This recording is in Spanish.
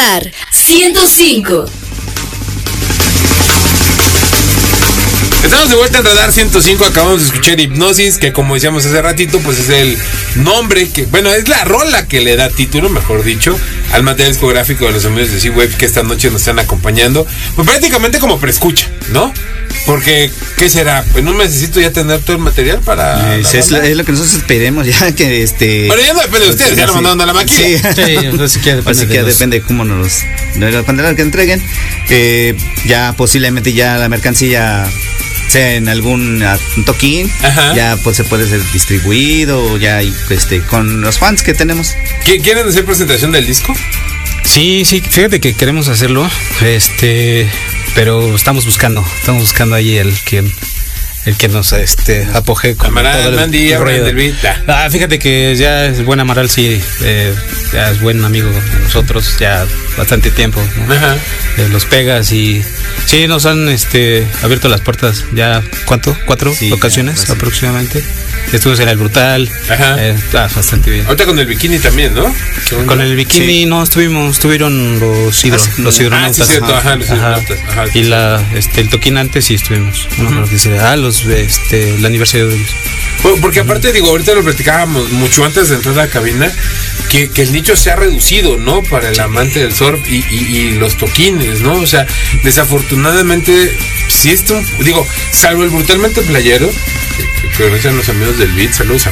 Radar 105. Estamos de vuelta en Radar 105, acabamos de escuchar Hipnosis, que como decíamos hace ratito, pues es el nombre que, bueno, es la rola que le da título, mejor dicho, al material discográfico de los amigos de C-Wave que esta noche nos están acompañando, pues prácticamente como preescucha, ¿no? Porque, ¿qué será? En un mesecito ya tener todo el material para... es lo que nosotros esperemos, ya que Pero ya no depende de ustedes, ya lo mandaron a la máquina. Sí, así que depende de cómo nos lo que entreguen. Ya posiblemente ya la mercancía sea en algún toquín, ya pues se puede ser distribuido ya con los fans que tenemos. ¿Quieren hacer presentación del disco? Sí, fíjate que queremos hacerlo, pero estamos buscando ahí el que nos apogee con Amaral, todo el rollo del beat. Fíjate que ya es buen Amaral, sí, ya es buen amigo de nosotros, ya bastante tiempo, ¿no? Los pegas y sí, nos han abierto las puertas ya, ¿cuánto? 4 ocasiones aproximadamente. Estuvimos en el Brutal, bastante bien. Ahorita con el bikini también, ¿no? Con el bikini no estuvieron los hidronautas. Sí, cierto, los hidronautas. Y el toquín antes sí estuvimos. El aniversario de ellos. Porque aparte, ahorita lo platicábamos mucho antes de entrar a la cabina, que el nicho se ha reducido, ¿no? Para el amante del surf y los toquines, ¿no? O sea, desafortunadamente, si salvo el Brutalmente Playero, que organizan los amigos del beat, saludos a